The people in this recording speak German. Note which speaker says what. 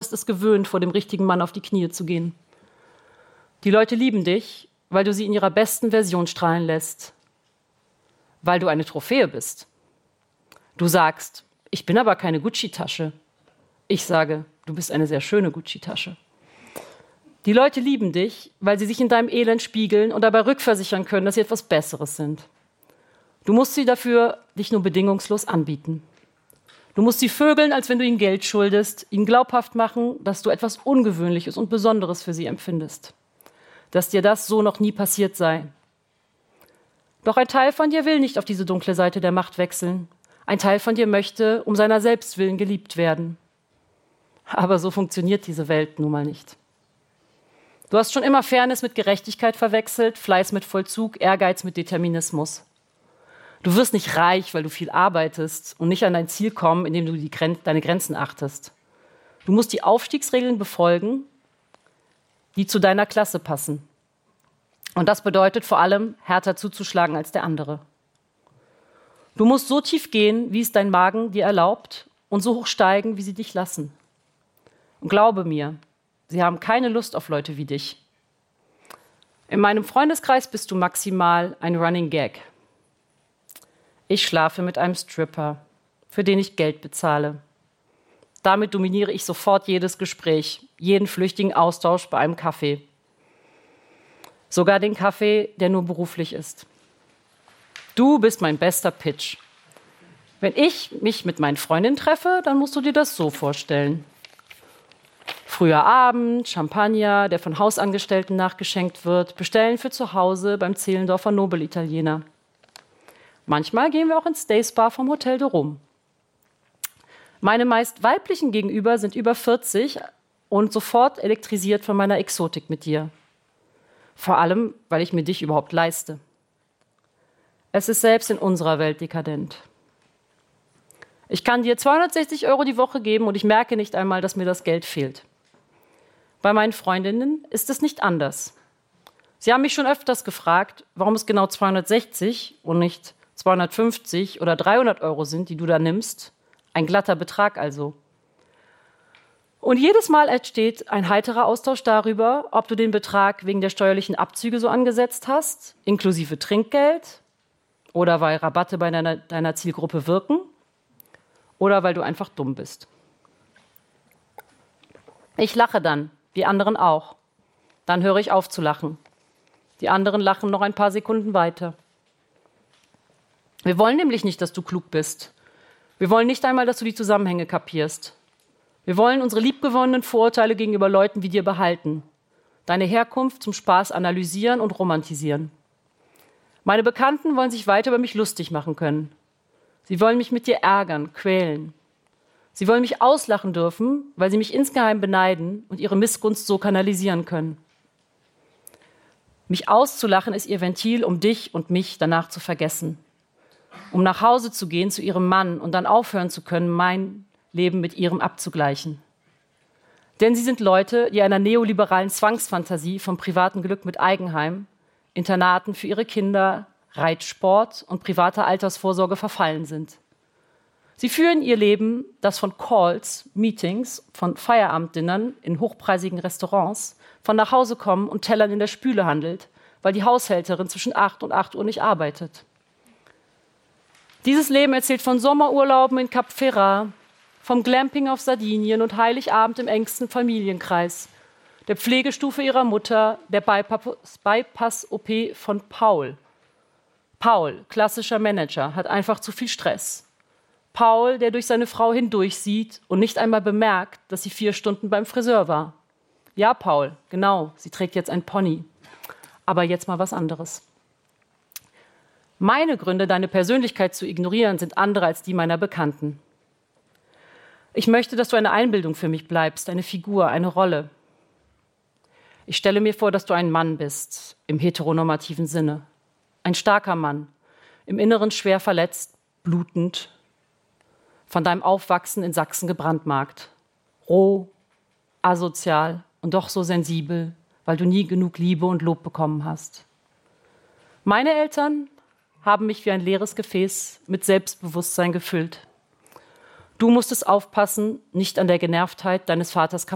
Speaker 1: bist es gewöhnt, vor dem richtigen Mann auf die Knie zu gehen. Die Leute lieben dich, weil du sie in ihrer besten Version strahlen lässt. Weil du eine Trophäe bist. Du sagst, ich bin aber keine Gucci-Tasche. Ich sage, du bist eine sehr schöne Gucci-Tasche. Die Leute lieben dich, weil sie sich in deinem Elend spiegeln und dabei rückversichern können, dass sie etwas Besseres sind. Du musst sie dafür dich nur bedingungslos anbieten. Du musst sie vögeln, als wenn du ihnen Geld schuldest, ihnen glaubhaft machen, dass du etwas Ungewöhnliches und Besonderes für sie empfindest. Dass dir das so noch nie passiert sei. Doch ein Teil von dir will nicht auf diese dunkle Seite der Macht wechseln. Ein Teil von dir möchte um seiner selbst willen geliebt werden. Aber so funktioniert diese Welt nun mal nicht. Du hast schon immer Fairness mit Gerechtigkeit verwechselt, Fleiß mit Vollzug, Ehrgeiz mit Determinismus. Du wirst nicht reich, weil du viel arbeitest und nicht an dein Ziel kommen, indem du deine Grenzen achtest. Du musst die Aufstiegsregeln befolgen, die zu deiner Klasse passen. Und das bedeutet vor allem, härter zuzuschlagen als der andere. Du musst so tief gehen, wie es dein Magen dir erlaubt, und so hoch steigen, wie sie dich lassen. Und glaube mir, sie haben keine Lust auf Leute wie dich. In meinem Freundeskreis bist du maximal ein Running Gag. Ich schlafe mit einem Stripper, für den ich Geld bezahle. Damit dominiere ich sofort jedes Gespräch, jeden flüchtigen Austausch bei einem Kaffee. Sogar den Kaffee, der nur beruflich ist. Du bist mein bester Pitch. Wenn ich mich mit meinen Freundinnen treffe, dann musst du dir das so vorstellen. Früher Abend, Champagner, der von Hausangestellten nachgeschenkt wird, bestellen für zu Hause beim Zehlendorfer Nobel-Italiener. Manchmal gehen wir auch ins Day-Spa vom Hotel de Rum. Meine meist weiblichen Gegenüber sind über 40 und sofort elektrisiert von meiner Exotik mit dir. Vor allem, weil ich mir dich überhaupt leiste. Es ist selbst in unserer Welt dekadent. Ich kann dir 260 € die Woche geben und ich merke nicht einmal, dass mir das Geld fehlt. Bei meinen Freundinnen ist es nicht anders. Sie haben mich schon öfters gefragt, warum es genau 260 und nicht 250 oder 300 € sind, die du da nimmst. Ein glatter Betrag also. Und jedes Mal entsteht ein heiterer Austausch darüber, ob du den Betrag wegen der steuerlichen Abzüge so angesetzt hast, inklusive Trinkgeld, oder weil Rabatte bei deiner Zielgruppe wirken, oder weil du einfach dumm bist. Ich lache dann, die anderen auch. Dann höre ich auf zu lachen. Die anderen lachen noch ein paar Sekunden weiter. Wir wollen nämlich nicht, dass du klug bist. Wir wollen nicht einmal, dass du die Zusammenhänge kapierst. Wir wollen unsere liebgewonnenen Vorurteile gegenüber Leuten wie dir behalten. Deine Herkunft zum Spaß analysieren und romantisieren. Meine Bekannten wollen sich weiter über mich lustig machen können. Sie wollen mich mit dir ärgern, quälen. Sie wollen mich auslachen dürfen, weil sie mich insgeheim beneiden und ihre Missgunst so kanalisieren können. Mich auszulachen ist ihr Ventil, um dich und mich danach zu vergessen. Um nach Hause zu gehen zu ihrem Mann und dann aufhören zu können, mein Leben mit ihrem abzugleichen. Denn sie sind Leute, die einer neoliberalen Zwangsfantasie vom privaten Glück mit Eigenheim, Internaten für ihre Kinder, Reitsport und privater Altersvorsorge verfallen sind. Sie führen ihr Leben, das von Calls, Meetings, von Feierabenddinnern in hochpreisigen Restaurants, von Nachhausekommen und Tellern in der Spüle handelt, weil die Haushälterin zwischen 8 und 8 Uhr nicht arbeitet. Dieses Leben erzählt von Sommerurlauben in Cap Ferrat, vom Glamping auf Sardinien und Heiligabend im engsten Familienkreis, der Pflegestufe ihrer Mutter, der Bypass-OP von Paul. Paul, klassischer Manager, hat einfach zu viel Stress. Paul, der durch seine Frau hindurchsieht und nicht einmal bemerkt, dass sie 4 Stunden beim Friseur war. Ja, Paul, genau, sie trägt jetzt ein Pony. Aber jetzt mal was anderes. Meine Gründe, deine Persönlichkeit zu ignorieren, sind andere als die meiner Bekannten. Ich möchte, dass du eine Einbildung für mich bleibst, eine Figur, eine Rolle. Ich stelle mir vor, dass du ein Mann bist, im heteronormativen Sinne. Ein starker Mann, im Inneren schwer verletzt, blutend, von deinem Aufwachsen in Sachsen gebrandmarkt. Roh, asozial und doch so sensibel, weil du nie genug Liebe und Lob bekommen hast. Meine Eltern haben mich wie ein leeres Gefäß mit Selbstbewusstsein gefüllt. Du musstest aufpassen, nicht an der Genervtheit deines Vaters